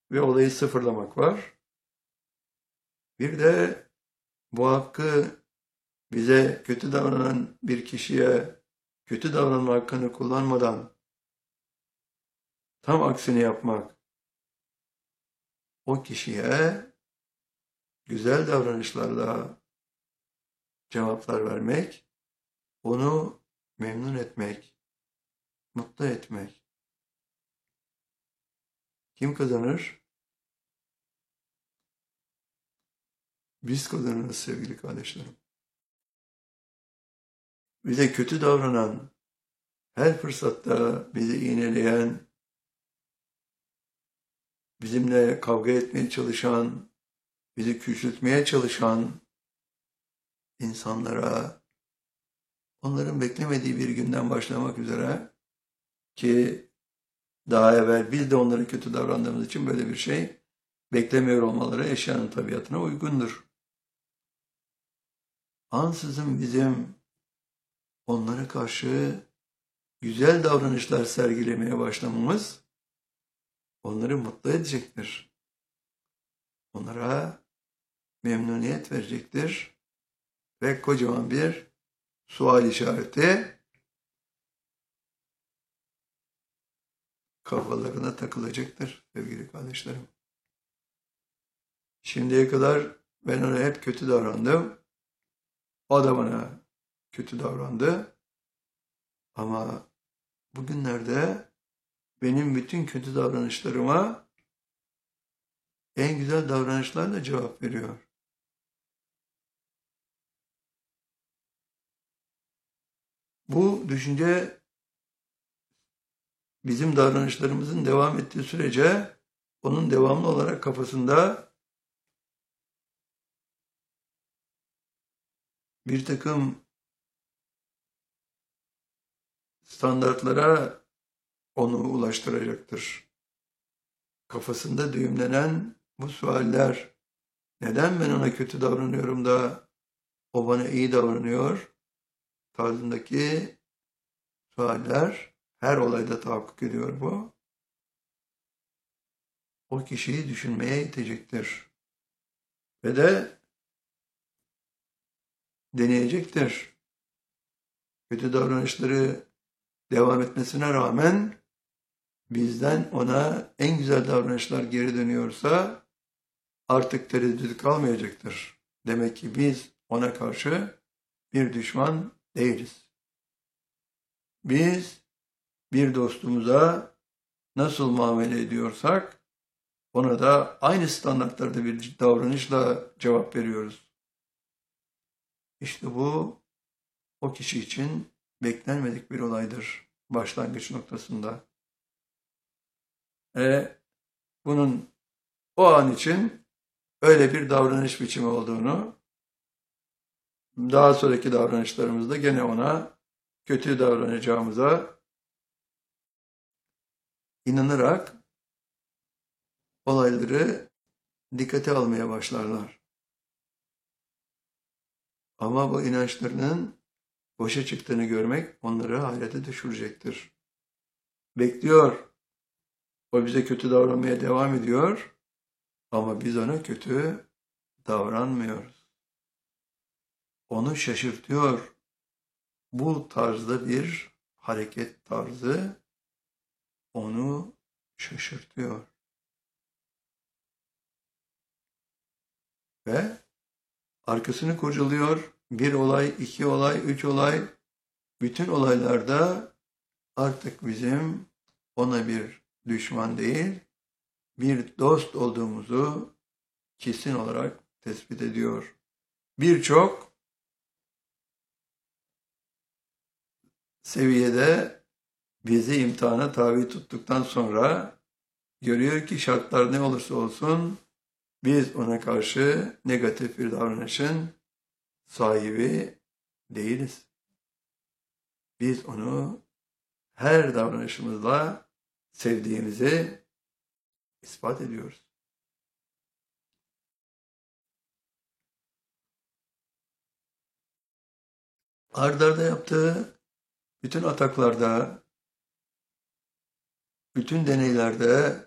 ve olayı sıfırlamak var. Bir de bu hakkı bize kötü davranan bir kişiye kötü davranma hakkını kullanmadan tam aksini yapmak, o kişiye güzel davranışlarla cevaplar vermek, onu memnun etmek, mutlu etmek. Kim kazanır? Biz kazanırız sevgili kardeşlerim. Bize kötü davranan, her fırsatta bizi iğneleyen, bizimle kavga etmeye çalışan, bizi küçültmeye çalışan insanlara, onların beklemediği bir günden başlamak üzere, ki daha evvel biz de onlara kötü davrandığımız için böyle bir şey beklemiyor olmaları eşyanın tabiatına uygundur. Ansızın bizim onlara karşı güzel davranışlar sergilemeye başlamamız onları mutlu edecektir. Onlara memnuniyet verecektir ve kocaman bir sual işareti kafalarına takılacaktır sevgili kardeşlerim. Şimdiye kadar ben ona hep kötü davrandım. O da bana kötü davrandı. Ama bugünlerde benim bütün kötü davranışlarıma en güzel davranışlarla cevap veriyor. Bu düşünce bizim davranışlarımızın devam ettiği sürece onun devamlı olarak kafasında bir takım standartlara onu ulaştıracaktır. Kafasında düğümlenen bu sualler, neden ben ona kötü davranıyorum da o bana iyi davranıyor tarzındaki sualler, her olayda tahakkuk ediyor bu, o kişiyi düşünmeye itecektir. Ve de deneyecektir. Kötü davranışları devam etmesine rağmen bizden ona en güzel davranışlar geri dönüyorsa artık tereddüt kalmayacaktır. Demek ki biz ona karşı bir düşman değiliz. Biz bir dostumuza nasıl muamele ediyorsak ona da aynı standartlarda bir davranışla cevap veriyoruz. İşte bu o kişi için beklenmedik bir olaydır başlangıç noktasında. Bunun o an için öyle bir davranış biçimi olduğunu, daha sonraki davranışlarımızda gene ona kötü davranacağımıza inanarak olayları dikkate almaya başlarlar. Ama bu inançlarının boşa çıktığını görmek onları hayrete düşürecektir. Bekliyor. O bize kötü davranmaya devam ediyor. Ama biz ona kötü davranmıyoruz. Onu şaşırtıyor. Bu tarzda bir hareket tarzı onu şaşırtıyor. Ve arkasını kurcalıyor. Bir olay, iki olay, üç olay. Bütün olaylarda artık bizim ona bir düşman değil, bir dost olduğumuzu kesin olarak tespit ediyor. Birçok seviyede bizi imtihana tabi tuttuktan sonra görüyor ki şartlar ne olursa olsun biz ona karşı negatif bir davranışın sahibi değiliz. Biz onu her davranışımızla sevdiğimizi ispat ediyoruz. Ard arda yaptığı bütün ataklarda, bütün deneylerde